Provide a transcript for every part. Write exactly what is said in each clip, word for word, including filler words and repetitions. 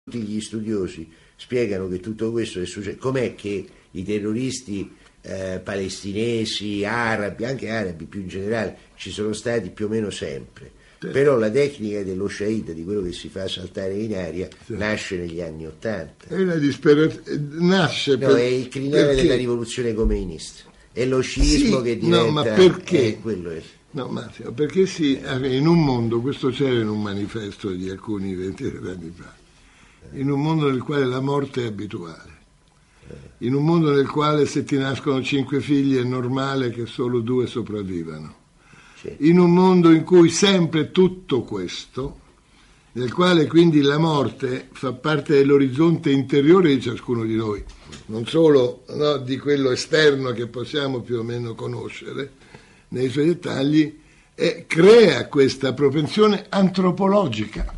Tutti gli studiosi spiegano che tutto questo è successo. Com'è che i terroristi eh, palestinesi, arabi, anche arabi più in generale, ci sono stati più o meno sempre. Sì. Però la tecnica dello Shahid, di quello che si fa saltare in aria, sì, nasce negli anni Ottanta. È una disperazione, nasce no, per... è il crinale perché? della rivoluzione comeinista. È lo sciismo sì, che diventa... No, ma perché? Eh, quello è. No, Massimo, perché sì, in un mondo, questo c'era in un manifesto di alcuni venti anni fa, in un mondo nel quale la morte è abituale, in un mondo nel quale se ti nascono cinque figli è normale che solo due sopravvivano, in un mondo in cui sempre tutto questo, nel quale quindi la morte fa parte dell'orizzonte interiore di ciascuno di noi, non solo no, di quello esterno che possiamo più o meno conoscere nei suoi dettagli, e crea questa propensione antropologica.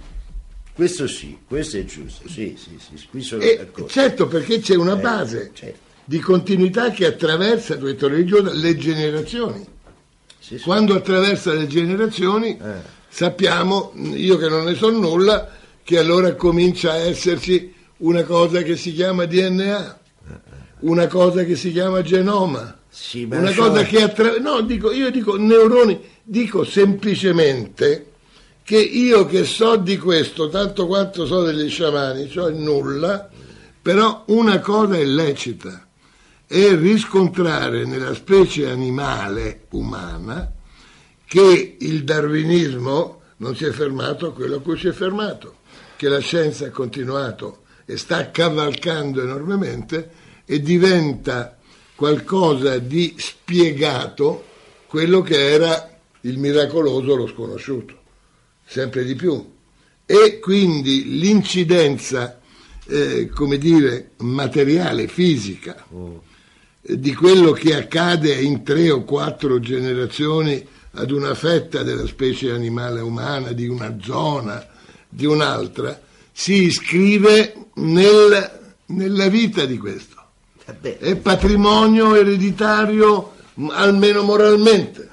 Questo sì, questo è giusto, sì, sì, sì, qui sono e d'accordo. Certo, perché c'è una base eh, certo. di continuità che attraversa, tu hai detto religiosa, le generazioni. Sì, sì. Quando attraversa le generazioni, eh. sappiamo, io che non ne so nulla, che allora comincia a esserci una cosa che si chiama D N A, una cosa che si chiama genoma, sì, una so... cosa che attraversa... No, dico, io dico neuroni, dico semplicemente... che io che so di questo, tanto quanto so degli sciamani, cioè nulla, però una cosa è lecita, è riscontrare nella specie animale umana che il darwinismo non si è fermato a quello a cui si è fermato, che la scienza ha continuato e sta cavalcando enormemente e diventa qualcosa di spiegato quello che era il miracoloso, lo sconosciuto. Sempre di più, e quindi l'incidenza eh, come dire materiale, fisica oh. eh, di quello che accade in tre o quattro generazioni ad una fetta della specie animale umana, di una zona, di un'altra, si iscrive nel, nella vita di questo. Vabbè. È patrimonio ereditario, almeno moralmente,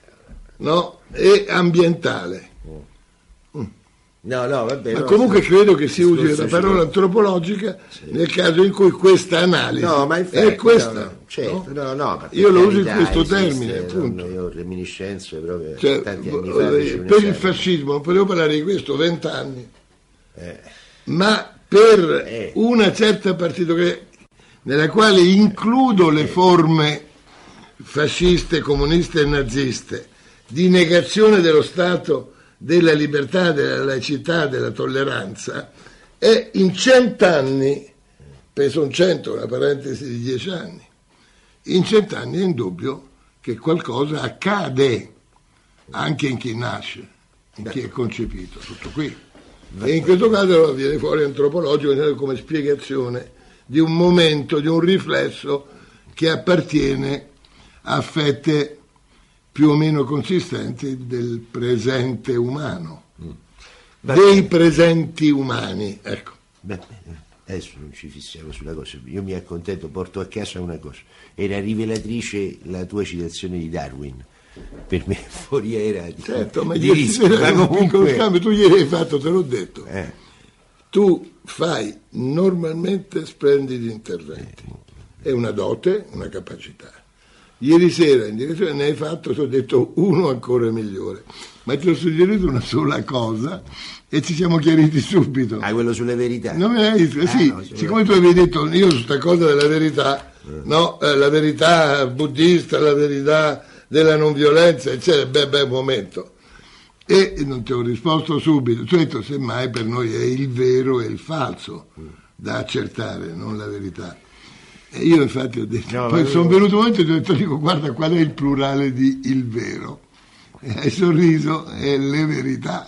no? E ambientale. No, no, vabbè, ma no, comunque sì, credo che si usi la parola antropologica sì. nel caso in cui questa analisi no, ma infatti, è questa. No, no, certo, no, no, no, io lo uso in questo termine, appunto. Io ho reminiscenze proprio cioè, tanti anni fa. Per il fascismo non potevo parlare di questo vent'anni, eh. ma per eh. una certa partitocrazia nella quale includo le forme fasciste, comuniste e naziste di negazione dello Stato, della libertà, della laicità, della tolleranza, e in cent'anni, penso un cento, una parentesi di dieci anni, in cent'anni è indubbio che qualcosa accade anche in chi nasce, in chi è concepito, tutto qui. E in questo caso viene fuori antropologico come spiegazione di un momento, di un riflesso che appartiene a fette più o meno consistenti del presente umano, mm. dei presenti umani, ecco. Beh, adesso non ci fissiamo sulla cosa, io mi accontento, porto a casa una cosa, era rivelatrice la tua citazione di Darwin, per me fuori era di, certo, ma, di rischio, ma comunque... scambio, tu ieri hai fatto, te l'ho detto, eh. tu fai normalmente splendidi interventi, è una dote, una capacità. Ieri sera in direzione ne hai fatto, ti ho detto uno ancora migliore, ma ti ho suggerito una sola cosa e ci siamo chiariti subito. Ah, quello sulle verità. Non me l'hai detto, ah, sì, no, siccome tu avevi detto io su sta cosa della verità, eh. no, eh, la verità buddista, la verità della non violenza, eccetera, beh, beh, un momento. E non ti ho risposto subito, tu hai detto semmai per noi è il vero e il falso da accertare, non la verità. E io infatti ho detto, no, poi sono venuto un momento e ti ho detto, dico, guarda qual è il plurale di il vero, e hai sorriso, è le verità.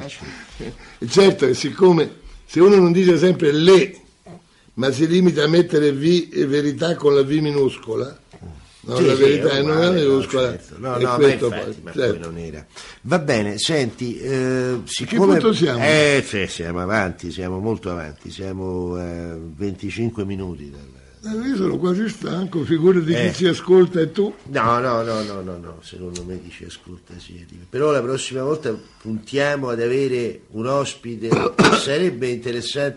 E certo che siccome se uno non dice sempre le, ma si limita a mettere V e verità con la V minuscola, no, sì, la verità sì, è non è minuscola, no, certo. no, no, ma infatti, poi, ma certo. poi non era. Va bene, senti, eh, siccome... che punto siamo? Eh, sì, siamo avanti, siamo molto avanti, siamo a venticinque minuti dal Io sono quasi stanco, figurati eh. chi ci ascolta e tu. No, no, no, no, no, no, secondo me chi ci ascolta sì. Però la prossima volta puntiamo ad avere un ospite, sarebbe interessante